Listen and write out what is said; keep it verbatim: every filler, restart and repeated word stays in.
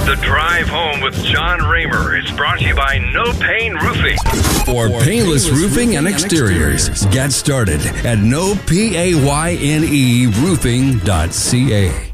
The Drive Home with John Raymer is brought to you by No Pain Roofing. For painless roofing and exteriors, get started at no P A Y N E roofing dot C A.